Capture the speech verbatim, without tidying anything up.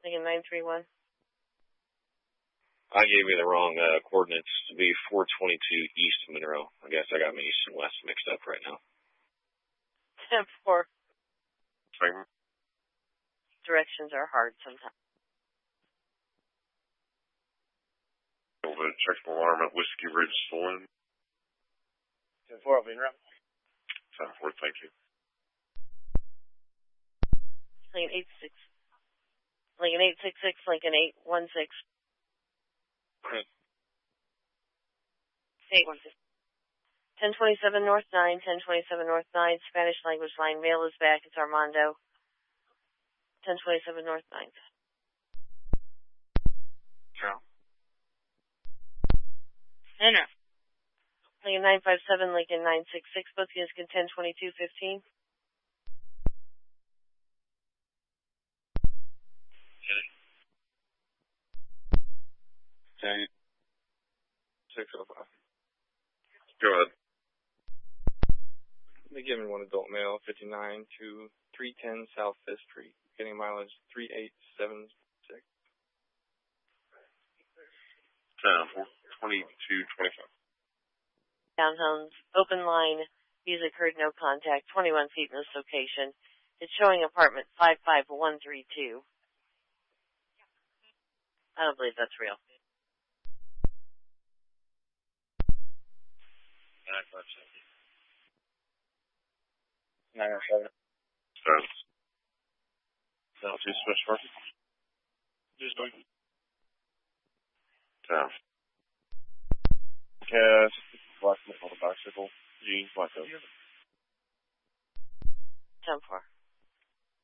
Lincoln nine three one. I gave you the wrong uh, coordinates. To be four twenty-two East Monroe. I guess I got my east and west mixed up right now. ten four. Sorry. Directions are hard sometimes. Check the alarm at Whiskey Ridge Saloon. ten four, I'll be in route. ten four, thank you. Lincoln eight six. Lincoln eight six six, Lincoln eight one six. eight one six. ten twenty-seven North nine, ten twenty-seven North nine, Spanish language line, mail is back, it's Armando. ten twenty-seven North nine. Ciao. Enter. Lincoln nine five seven, Lincoln nine six six, both units can ten twenty-two fifteen. Okay. six oh five. Go ahead. They give me one adult male, fifty-nine to three ten South Fifth Street, getting mileage three eight seven six. ten four, twenty-two twenty-five. Townhomes, open line, music heard, no contact, twenty-one feet in this location. It's showing apartment five five one three two. I don't believe that's real. nine five seven. nine oh seven. Starts. Southeast Switch Market. Just doing. ten. Cast. Black metal bicycle. G. Black oak. ten four.